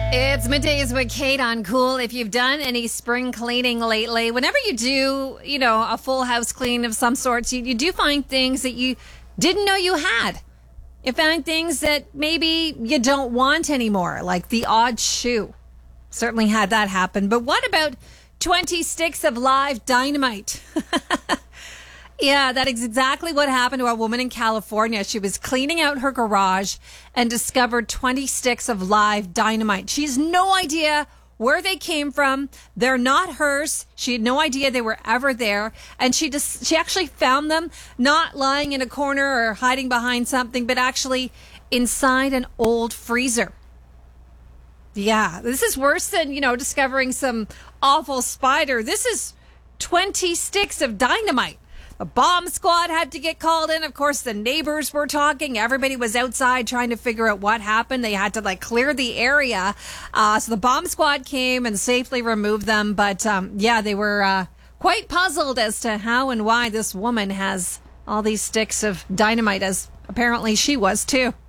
It's Middays with Kate on Cool. If you've done any spring cleaning lately, whenever you do, a full house clean of some sorts, you do find things that you didn't know you had. You find things that maybe you don't want anymore, like the odd shoe. Certainly had that happen. But what about 20 sticks of live dynamite? Yeah, that is exactly what happened to a woman in California. She was cleaning out her garage and discovered 20 sticks of live dynamite. She has no idea where they came from. They're not hers. She had no idea they were ever there. And she actually found them not lying in a corner or hiding behind something, but actually inside an old freezer. Yeah, this is worse than, discovering some awful spider. This is 20 sticks of dynamite. A bomb squad had to get called in. Of course, the neighbors were talking. Everybody was outside trying to figure out what happened. They had to clear the area. So the bomb squad came and safely removed them. But they were quite puzzled as to how and why this woman has all these sticks of dynamite, as apparently she was too.